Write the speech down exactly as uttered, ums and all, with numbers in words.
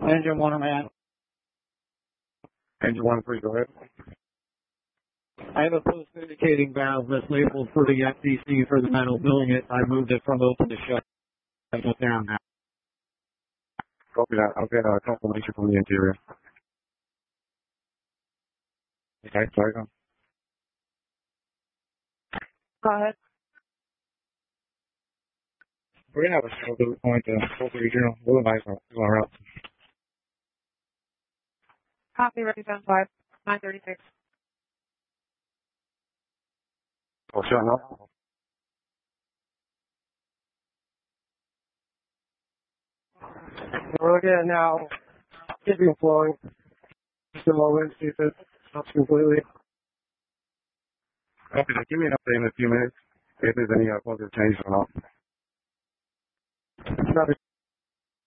Engine one, man. Engine one, three, go ahead. I have a post-indicating valve that's labeled for the F D C for the metal billing it. I moved it from open to shut. I shut down now. Copy that. I'll get a confirmation from the interior. Okay, sorry, go. Go ahead. We're going to have a shuttle to point to Fulton Regional. We'll advise on our route. Copy, ready, down five, nine thirty-six. Oh, shut up. We're looking at now keeping flowing. Just a moment, see if it stops completely. Okay, give me an update in a few minutes if there's any uh, positive changes or not. Copy.